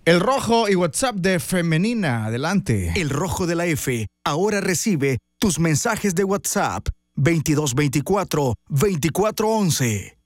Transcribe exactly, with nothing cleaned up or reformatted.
El Rojo y WhatsApp de Femenina, adelante. El Rojo de la F ahora recibe tus mensajes de WhatsApp veintidós veinticuatro veinticuatro once.